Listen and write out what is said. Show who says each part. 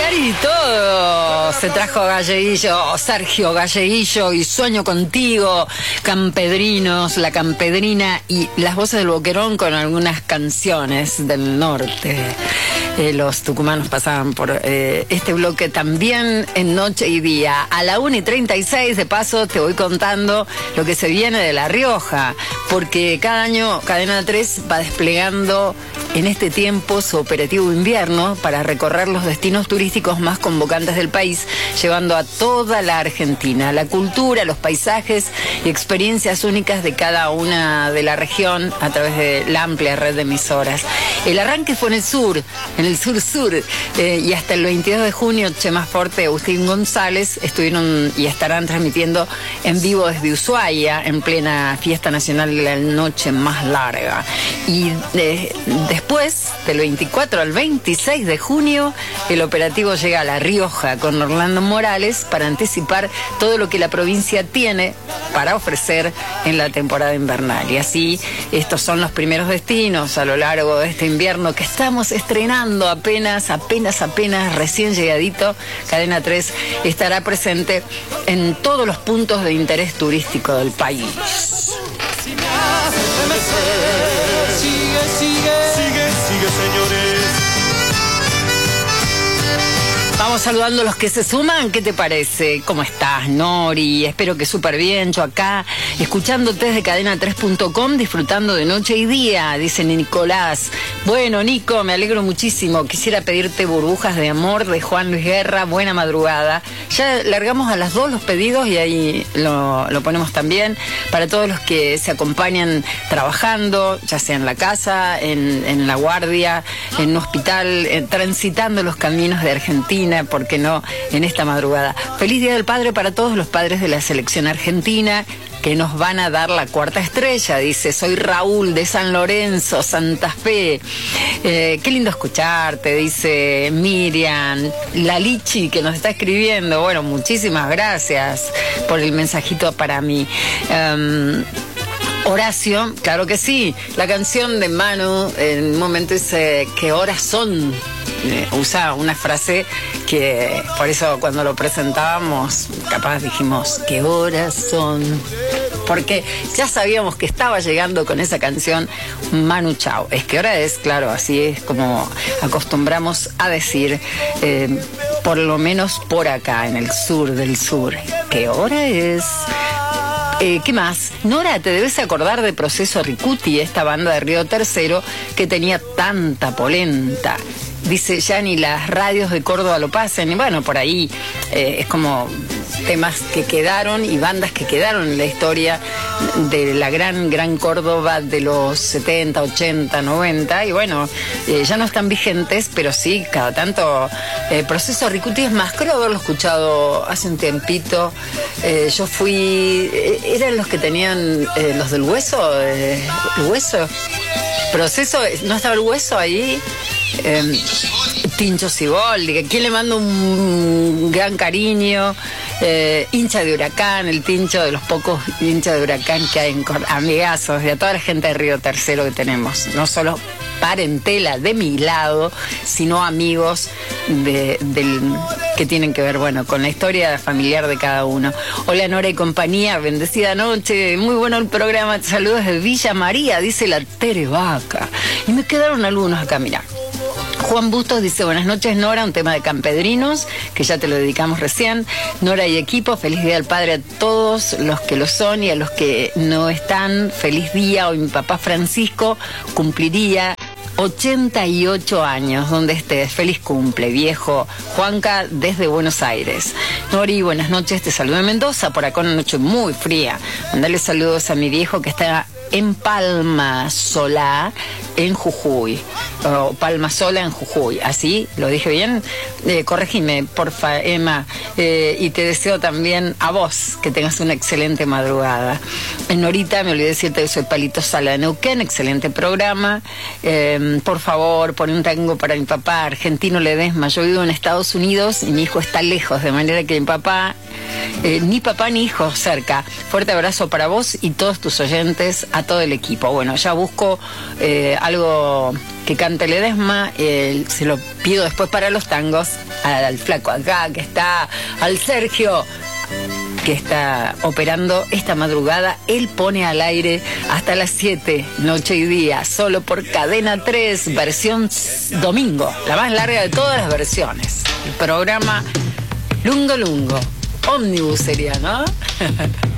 Speaker 1: y todo. Se trajo Galleguillo, Sergio Galleguillo y Sueño Contigo, Campedrinos, La Campedrina y las voces del Boquerón con algunas canciones del norte. Los tucumanos pasaban por este bloque también en Noche y Día. A la 1:36, de paso, te voy contando lo que se viene de La Rioja, porque cada año Cadena 3 va desplegando en este tiempo su operativo invierno para recorrer los destinos turísticos más convocantes del país, llevando a toda la Argentina la cultura, los paisajes y experiencias únicas de cada una de la región a través de la amplia red de emisoras. El arranque fue en el sur, en el sur-sur, y hasta el 22 de junio Chema Forte y Agustín González estuvieron y estarán transmitiendo en vivo desde Ushuaia, en plena fiesta nacional de la noche más larga. Y después, del 24 al 26 de junio, el operativo llega a La Rioja con Orlando Morales para anticipar todo lo que la provincia tiene para ofrecer en la temporada invernal. Y así, estos son los primeros destinos a lo largo de este invierno que estamos estrenando apenas, recién llegadito. Cadena 3 estará presente en todos los puntos de interés turístico del país.
Speaker 2: Sigue, señores.
Speaker 1: Vamos saludando a los que se suman. ¿Qué te parece? ¿Cómo estás, Nori? Espero que súper bien. Yo acá, escuchándote desde cadena3.com, disfrutando de Noche y Día, dice Nicolás. Bueno, Nico, me alegro muchísimo. Quisiera pedirte Burbujas de Amor de Juan Luis Guerra. Buena madrugada. Ya largamos a las 2 los pedidos y ahí lo ponemos también. Para todos los que se acompañan trabajando, ya sea en la casa, en la guardia, en un hospital, transitando los caminos de Argentina, ¿por qué no?, en esta madrugada. Feliz Día del Padre para todos los padres de la selección argentina que nos van a dar la 4ª estrella. Dice, soy Raúl de San Lorenzo, Santa Fe. Qué lindo escucharte, dice Miriam. La Lichi que nos está escribiendo. Bueno, muchísimas gracias por el mensajito para mí. Horacio, claro que sí. La canción de Manu en un momento dice, ¿qué horas son? Usa una frase que por eso cuando lo presentábamos capaz dijimos, ¿qué horas son? Porque ya sabíamos que estaba llegando con esa canción Manu Chao. Es que hora es, claro, así es como acostumbramos a decir, por lo menos por acá, en el sur del sur. ¿Qué hora es? ¿Qué más? Nora, te debes acordar de Proceso Ricuti, esta banda de Río Tercero que tenía tanta polenta. Dice, ya ni las radios de Córdoba lo pasan. Y bueno, por ahí es como temas que quedaron y bandas que quedaron en la historia de la gran Córdoba de los 70, 80, 90. Y bueno, ya no están vigentes, pero sí, cada tanto. Proceso Ricuti es más, creo haberlo escuchado hace un tiempito. Yo fui, eran los que tenían los del hueso, el hueso. Proceso, ¿no estaba el hueso ahí? Tincho Ciboldi, a quien le mando un gran cariño, hincha de Huracán, el Tincho, de los pocos hinchas de Huracán que hay, amigazos, de a toda la gente de Río Tercero que tenemos, no solo parentela de mi lado, sino amigos que tienen que ver, bueno, con la historia familiar de cada uno. Hola, Nora y compañía, bendecida noche, muy bueno el programa, saludos desde Villa María, dice la Tere Vaca, y me quedaron algunos acá, mirá. Juan Bustos dice, buenas noches, Nora, un tema de Campedrinos, que ya te lo dedicamos recién. Nora y equipo, feliz Día del Padre a todos los que lo son y a los que no están, feliz día. Hoy mi papá Francisco cumpliría 88 años, donde estés, feliz cumple, viejo. Juanca desde Buenos Aires. Nori, buenas noches, te saludo de Mendoza, por acá una noche muy fría. Mandale saludos a mi viejo que está en Palma Sola, en Jujuy, o Palma Sola en Jujuy, ¿así? ¿Lo dije bien? Corregime, porfa, Emma, y te deseo también a vos que tengas una excelente madrugada. Norita, me olvidé decirte que soy Palito Sala de Neuquén, excelente programa. Por favor, pon un tango para mi papá, Argentino Ledesma. Yo vivo en Estados Unidos y mi hijo está lejos, de manera que mi papá, ni papá ni hijo cerca. Fuerte abrazo para vos y todos tus oyentes, a todo el equipo. Bueno, ya busco algo que cante Ledesma, se lo pido después para los tangos al flaco acá, que está, al Sergio, que está operando esta madrugada. Él pone al aire hasta las 7, noche y día, solo por Cadena 3, versión domingo, la más larga de todas las versiones. El programa Lungo Lungo, ómnibus sería, ¿no?